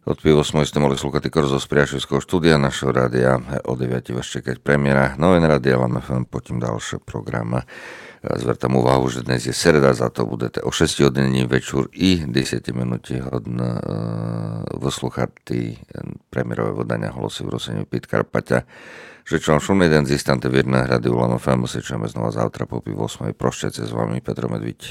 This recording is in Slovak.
Od 8 ste mohli slúchať Korzo z Priašovského štúdia našeho rádia. O 9 vás čekať premiéra Nové rádia LMFM, потім дальше програма. Звертам увагу, že dnes je sereda, za to budete o 6 hodiny večer i 10 minúti hodno vyslúchať premiérové vydania Hlasy v Rosení Podkarpatia. Žečujem šumný den z istante v jednej rádiu LMFM, si čujeme znova závtra po 8. Prošťate s vami Petro Medviť.